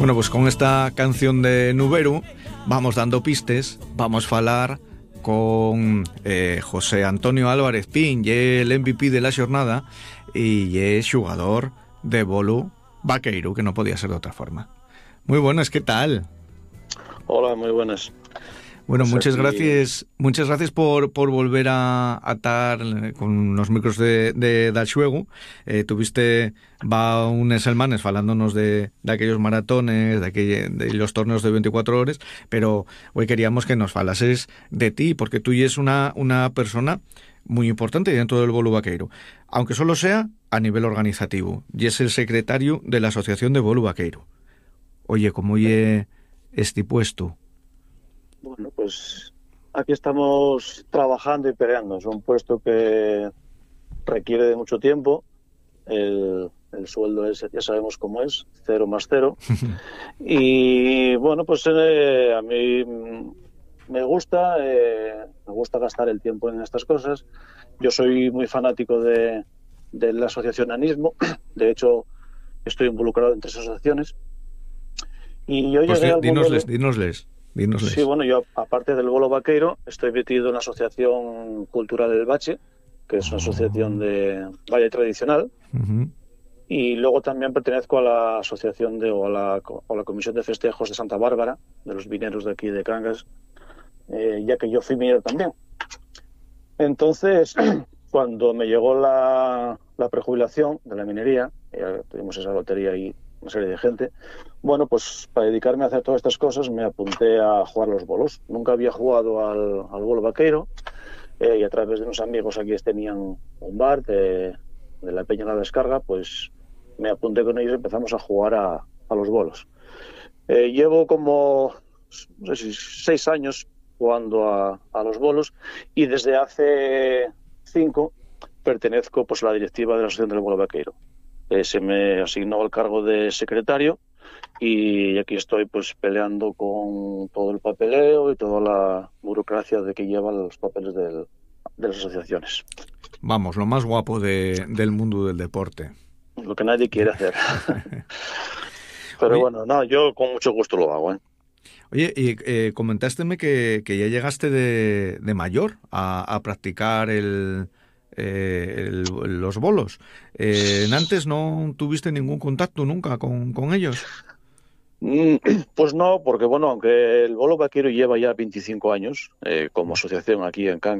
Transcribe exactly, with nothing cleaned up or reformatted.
Bueno, pues con esta canción de Nuberu vamos dando pistes, vamos a falar con eh, José Antonio Álvarez Pin, y el M V P de la xornada y es jugador de volu vaqueiro, que no podía ser de otra forma. Muy buenas, ¿qué tal? Hola, muy buenas. Bueno, Pues muchas aquí... gracias muchas gracias por, por volver a, a estar con los micros de, de da xuegu. Eh, tuviste va unas semanas falándonos de, de aquellos maratones, de, aquel, de los torneos de veinticuatro horas, pero hoy queríamos que nos falases de ti, porque tú eres una, una persona muy importante dentro del volu vaqueiro, aunque solo sea a nivel organizativo, y es el secretario de la Asociación de Volu Vaqueiro. Oye, ¿cómo ye este puesto? Bueno, pues aquí estamos trabajando y peleando. Es un puesto que requiere de mucho tiempo. El, el sueldo es, ya sabemos cómo es, cero más cero. Y bueno, pues eh, a mí me gusta, eh, me gusta gastar el tiempo en estas cosas. Yo soy muy fanático de, del asociacionismo. De hecho, estoy involucrado en tres asociaciones. Y yo Pues llegué al mundo dínosles, de... dínosles. Dínosles. Sí, bueno, yo aparte del bolo vaqueiro estoy metido en la Asociación Cultural del Bache, que es una asociación de baile tradicional, uh-huh. Y luego también pertenezco a la asociación de o a la, o la Comisión de Festejos de Santa Bárbara, de los mineros de aquí de Cangas, eh, ya que yo fui minero también. Entonces, cuando me llegó la, la prejubilación de la minería, ya tuvimos esa lotería y una serie de gente, bueno, pues para dedicarme a hacer todas estas cosas me apunté a jugar los bolos. Nunca había jugado al, al bolo vaqueiro, eh, y a través de unos amigos aquí tenían un bar de, de la Peña de la Descarga, pues me apunté con ellos y empezamos a jugar a, a los bolos. Eh, llevo como no sé si seis años jugando a, a los bolos, y desde hace cinco pertenezco pues a la directiva de la Asociación del Bolo Vaqueiro. Eh, se me asignó el cargo de secretario y aquí estoy pues peleando con todo el papeleo y toda la burocracia de que llevan los papeles del, de las asociaciones. Vamos, lo más guapo de, del mundo del deporte. Lo que nadie quiere hacer. Pero Oye, bueno, no, yo con mucho gusto lo hago, ¿eh? Oye, y eh, comentásteme que, que ya llegaste de, de mayor a, a practicar el, eh, el, los bolos. Eh, ¿Antes no tuviste ningún contacto nunca con, con ellos? Pues no, porque bueno, aunque el bolo vaqueiro lleva ya veinticinco años eh, como asociación aquí en Cangas,